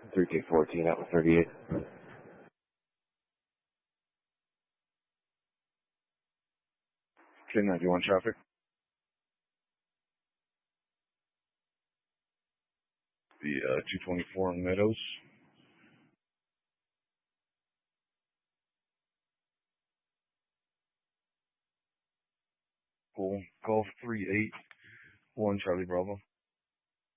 3K14 out with 38. 1091 traffic. The 224 in Meadows. Cool. Golf 381 Charlie Bravo.